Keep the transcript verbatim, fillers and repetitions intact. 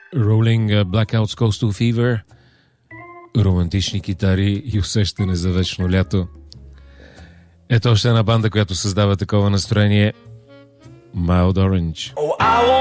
Rolling Blackouts Coastal Fever, романтични китари и усещане за вечно лято. Ето още една банда, която създава такова настроение. Mild Orange.